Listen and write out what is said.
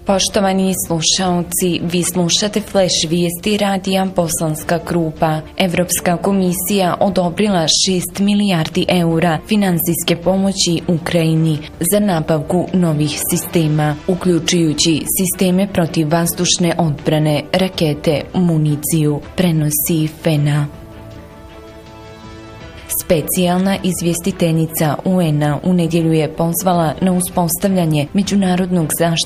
Poštovani slušaoci, vi slušate Flash vijesti radija Bosanska Krupa. Evropska komisija odobrila 6 milijardi eura finansijske pomoći Ukrajini za nabavku novih sistema, uključujući sisteme protivvazdušne odbrane, rakete, municiju, prenosi FENA. Specijalna izvjestiteljica UN-a u nedjelju je pozvala na uspostavljanje međunarodnog zaštitnog